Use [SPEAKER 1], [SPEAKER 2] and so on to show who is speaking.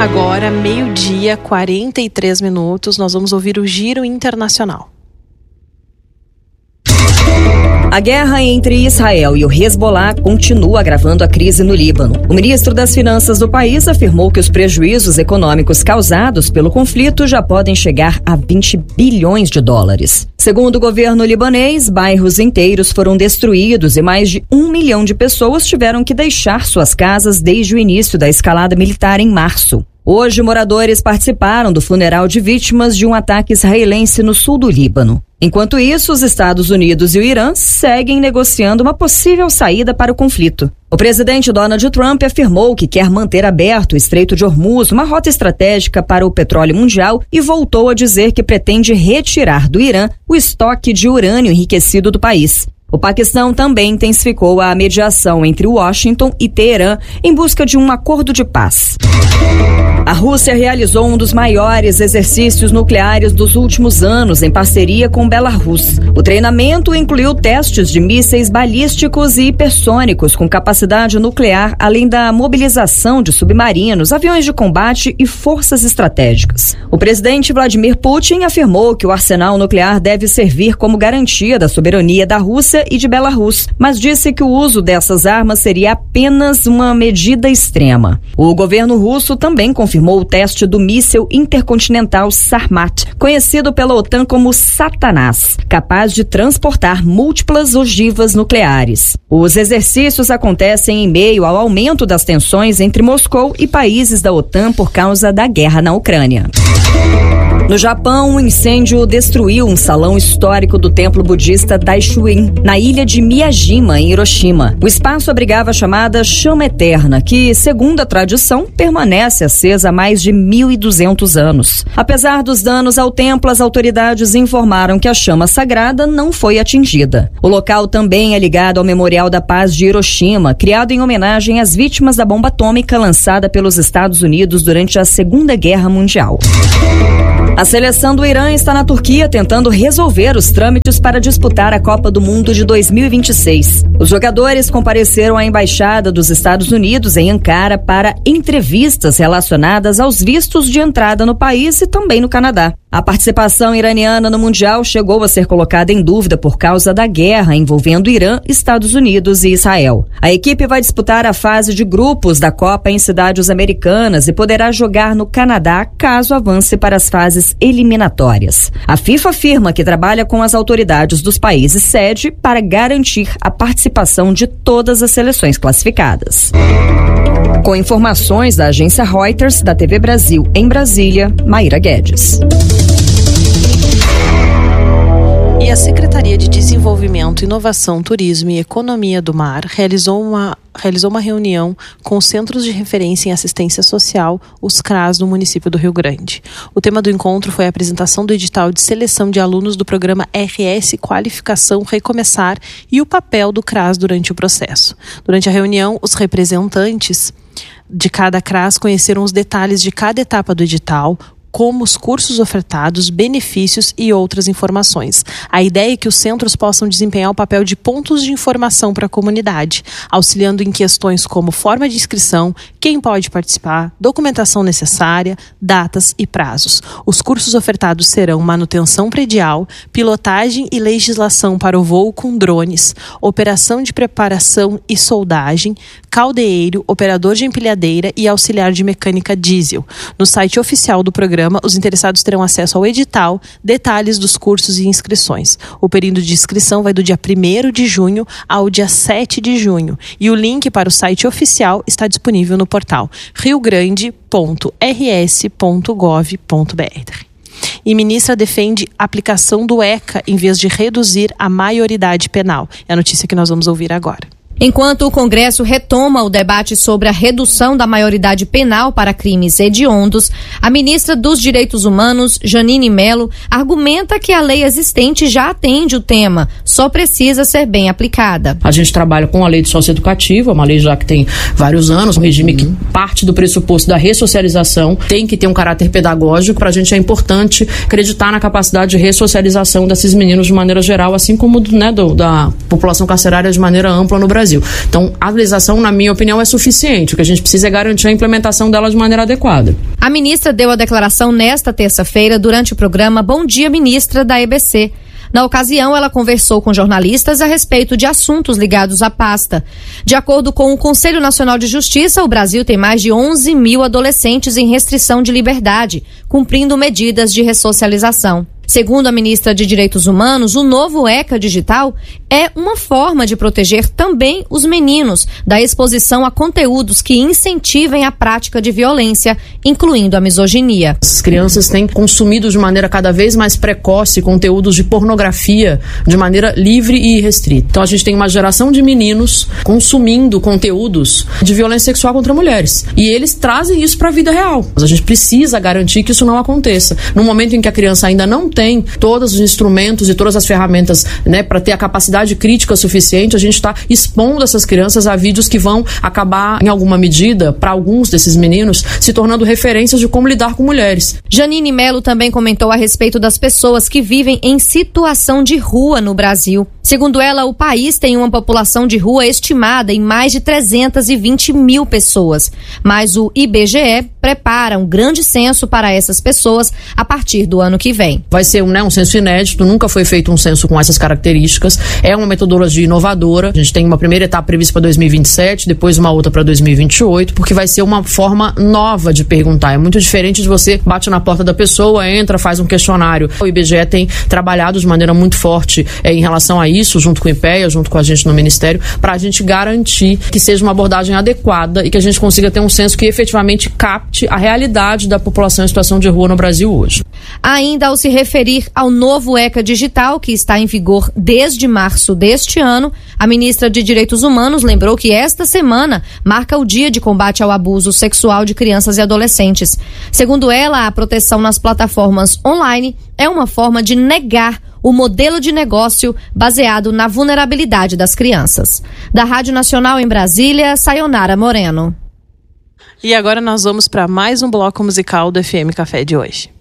[SPEAKER 1] Agora, 12:43, nós vamos ouvir o Giro Internacional.
[SPEAKER 2] A guerra entre Israel e o Hezbollah continua agravando a crise no Líbano. O ministro das Finanças do país afirmou que os prejuízos econômicos causados pelo conflito já podem chegar a 20 bilhões de dólares. Segundo o governo libanês, bairros inteiros foram destruídos e mais de 1 milhão de pessoas tiveram que deixar suas casas desde o início da escalada militar em março. Hoje, moradores participaram do funeral de vítimas de um ataque israelense no sul do Líbano. Enquanto isso, os Estados Unidos e o Irã seguem negociando uma possível saída para o conflito. O presidente Donald Trump afirmou que quer manter aberto o Estreito de Hormuz, uma rota estratégica para o petróleo mundial, e voltou a dizer que pretende retirar do Irã o estoque de urânio enriquecido do país. O Paquistão também intensificou a mediação entre Washington e Teherã em busca de um acordo de paz. A Rússia realizou um dos maiores exercícios nucleares dos últimos anos em parceria com Belarus. O treinamento incluiu testes de mísseis balísticos e hipersônicos com capacidade nuclear, além da mobilização de submarinos, aviões de combate e forças estratégicas. O presidente Vladimir Putin afirmou que o arsenal nuclear deve servir como garantia da soberania da Rússia e de Belarus, mas disse que o uso dessas armas seria apenas uma medida extrema. O governo russo também confirmou o teste do míssil intercontinental Sarmat, conhecido pela OTAN como Satanás, capaz de transportar múltiplas ogivas nucleares. Os exercícios acontecem em meio ao aumento das tensões entre Moscou e países da OTAN por causa da guerra na Ucrânia. No Japão, um incêndio destruiu um salão histórico do templo budista Daishuin, na ilha de Miyajima, em Hiroshima. O espaço abrigava a chamada chama eterna, que, segundo a tradição, permanece acesa há mais de 1.200 anos. Apesar dos danos ao templo, as autoridades informaram que a chama sagrada não foi atingida. O local também é ligado ao Memorial da Paz de Hiroshima, criado em homenagem às vítimas da bomba atômica lançada pelos Estados Unidos durante a Segunda Guerra Mundial. A seleção do Irã está na Turquia tentando resolver os trâmites para disputar a Copa do Mundo de 2026. Os jogadores compareceram à Embaixada dos Estados Unidos em Ankara para entrevistas relacionadas aos vistos de entrada no país e também no Canadá. A participação iraniana no Mundial chegou a ser colocada em dúvida por causa da guerra envolvendo Irã, Estados Unidos e Israel. A equipe vai disputar a fase de grupos da Copa em cidades americanas e poderá jogar no Canadá caso avance para as fases eliminatórias. A FIFA afirma que trabalha com as autoridades dos países sede para garantir a participação de todas as seleções classificadas. Com informações da agência Reuters, da TV Brasil em Brasília, Maíra Guedes.
[SPEAKER 1] E a Secretaria de Desenvolvimento, Inovação, Turismo e Economia do Mar realizou uma reunião com os Centros de Referência em Assistência Social, os CRAS, do município do Rio Grande. O tema do encontro foi a apresentação do edital de seleção de alunos do programa RS Qualificação Recomeçar e o papel do CRAS durante o processo. Durante a reunião, os representantes de cada CRAS conheceram os detalhes de cada etapa do edital, como os cursos ofertados, benefícios e outras informações. A ideia é que os centros possam desempenhar o papel de pontos de informação para a comunidade, auxiliando em questões como forma de inscrição, quem pode participar, documentação necessária, datas e prazos. Os cursos ofertados serão manutenção predial, pilotagem e legislação para o voo com drones, operação de preparação e soldagem, caldeeiro, operador de empilhadeira e auxiliar de mecânica diesel. No site oficial do programa, os interessados terão acesso ao edital, detalhes dos cursos e inscrições. O período de inscrição vai do dia 1º de junho ao dia 7 de junho e o link para o site oficial está disponível no portal riogrande.rs.gov.br. E ministra defende a aplicação do ECA em vez de reduzir a maioridade penal. É a notícia que nós vamos ouvir agora.
[SPEAKER 3] Enquanto o Congresso retoma o debate sobre a redução da maioridade penal para crimes hediondos, a ministra dos Direitos Humanos, Jeanine Mello, argumenta que a lei existente já atende o tema, só precisa ser bem aplicada.
[SPEAKER 4] A gente trabalha com a lei de socioeducativa, uma lei já que tem vários anos, um regime que parte do pressuposto da ressocialização, tem que ter um caráter pedagógico. Para a gente é importante acreditar na capacidade de ressocialização desses meninos de maneira geral, assim como da população carcerária de maneira ampla no Brasil. Então, a legislação, na minha opinião, é suficiente. O que a gente precisa é garantir a implementação dela de maneira adequada.
[SPEAKER 3] A ministra deu a declaração nesta terça-feira durante o programa Bom Dia Ministra da EBC. Na ocasião, ela conversou com jornalistas a respeito de assuntos ligados à pasta. De acordo com o Conselho Nacional de Justiça, o Brasil tem mais de 11 mil adolescentes em restrição de liberdade, cumprindo medidas de ressocialização. Segundo a ministra de Direitos Humanos, o novo ECA digital é uma forma de proteger também os meninos da exposição a conteúdos que incentivem a prática de violência, incluindo a misoginia.
[SPEAKER 4] As crianças têm consumido de maneira cada vez mais precoce conteúdos de pornografia de maneira livre e irrestrita. Então a gente tem uma geração de meninos consumindo conteúdos de violência sexual contra mulheres. E eles trazem isso para a vida real. A gente precisa garantir que isso não aconteça. No momento em que a criança ainda não tem todos os instrumentos e todas as ferramentas, né, para ter a capacidade crítica suficiente, a gente está expondo essas crianças a vídeos que vão acabar, em alguma medida, para alguns desses meninos, se tornando referências de como lidar com mulheres.
[SPEAKER 3] Janine Mello também comentou a respeito das pessoas que vivem em situação de rua no Brasil. Segundo ela, o país tem uma população de rua estimada em mais de 320 mil pessoas, mas o IBGE prepara um grande censo para essas pessoas a partir do ano que vem.
[SPEAKER 4] Vai ser um censo inédito, nunca foi feito um censo com essas características, é uma metodologia inovadora, a gente tem uma primeira etapa prevista para 2027, depois uma outra para 2028, porque vai ser uma forma nova de perguntar, é muito diferente de você bate na porta da pessoa, entra, faz um questionário. O IBGE tem trabalhado de maneira muito forte em relação a isso, junto com o IPEA, junto com a gente no Ministério, para a gente garantir que seja uma abordagem adequada e que a gente consiga ter um censo que efetivamente capte a realidade da população em situação de rua no Brasil hoje.
[SPEAKER 3] Ainda ao se referir ao novo ECA digital, que está em vigor desde março deste ano, a ministra de Direitos Humanos lembrou que esta semana marca o Dia de Combate ao Abuso Sexual de Crianças e Adolescentes. Segundo ela, a proteção nas plataformas online é uma forma de negar o modelo de negócio baseado na vulnerabilidade das crianças. Da Rádio Nacional em Brasília, Sayonara Moreno.
[SPEAKER 1] E agora nós vamos para mais um bloco musical do FM Café de hoje.